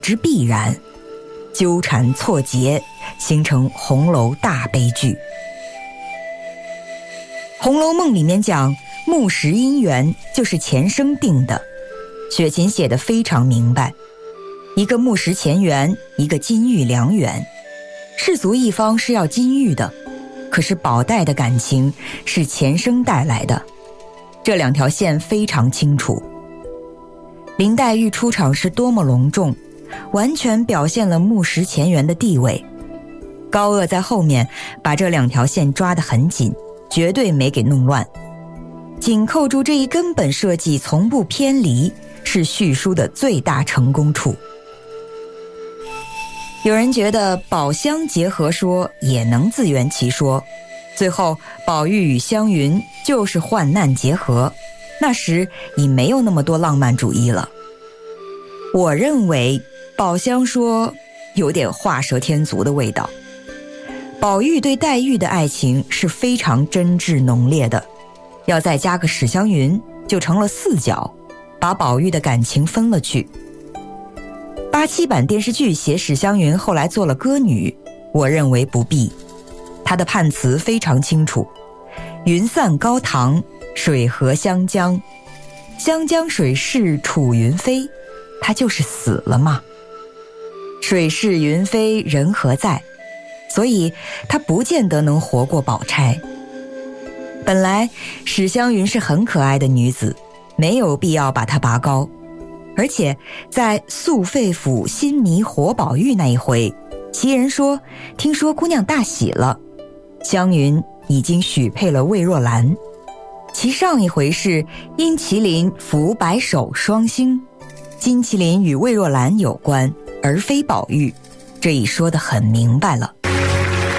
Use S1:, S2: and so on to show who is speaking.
S1: 之必然，纠缠错节，形成红楼大悲剧。《红楼梦》里面讲木石姻缘就是前生定的，雪芹写得非常明白，一个木石前缘，一个金玉良缘。世俗一方是要金玉的，可是宝黛的感情是前生带来的，这两条线非常清楚。林黛玉出场是多么隆重，完全表现了木石前缘的地位。高鹗在后面把这两条线抓得很紧，绝对没给弄乱，紧扣住这一根本设计从不偏离，是叙书的最大成功处。有人觉得宝香结合说也能自圆其说，最后宝玉与湘云就是患难结合，那时已没有那么多浪漫主义了。我认为宝香说有点画蛇添足的味道。宝玉对黛玉的爱情是非常真挚浓烈的，要再加个史湘云就成了四角，把宝玉的感情分了去。87版电视剧写史湘云后来做了歌女，我认为不必。她的判词非常清楚，云散高堂，水合湘江，湘江水逝楚云飞，她就是死了嘛。水逝云飞人何在，所以她不见得能活过宝钗。本来史湘云是很可爱的女子，没有必要把她拔高，而且在肃废府新迷活宝玉那一回，袭人说听说姑娘大喜了，湘云已经许配了魏若兰。其上一回是殷麒麟扶白首双星，金麒麟与魏若兰有关，而非宝玉，这已说得很明白了。